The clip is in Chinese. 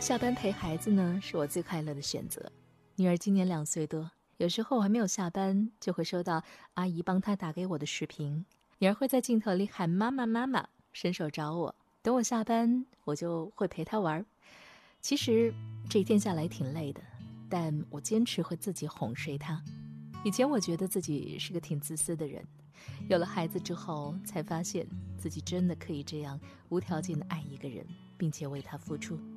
下班陪孩子呢，是我最快乐的选择。女儿今年2岁多，有时候还没有下班，就会收到阿姨帮她打给我的视频。女儿会在镜头里喊妈妈妈妈，伸手找我。等我下班，我就会陪她玩。其实这一天下来挺累的，但我坚持会自己哄睡她。以前我觉得自己是个挺自私的人，有了孩子之后，才发现自己真的可以这样无条件的爱一个人，并且为他付出。